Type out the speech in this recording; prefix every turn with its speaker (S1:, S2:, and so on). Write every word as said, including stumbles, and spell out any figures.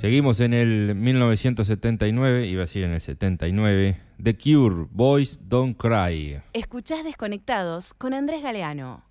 S1: Seguimos en el mil novecientos setenta y nueve, iba a decir en el setenta y nueve. The Cure, Boys Don't Cry.
S2: Escuchás Desconectados con Andrés Galeano.